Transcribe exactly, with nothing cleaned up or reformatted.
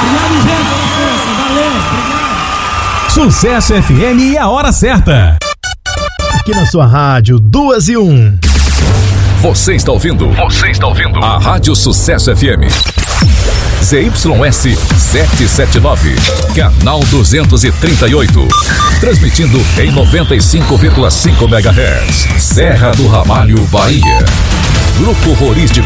Obrigado, gente, pela força. Valeu, obrigado. Sucesso F M e a hora certa. Aqui na sua rádio, duas e um. Você está ouvindo? Você está ouvindo? A Rádio Sucesso F M. Z Y S setecentos e setenta e nove, canal duzentos e trinta e oito. Transmitindo em noventa e cinco vírgula cinco megahertz. Serra do Ramalho, Bahia. Grupo Rurístico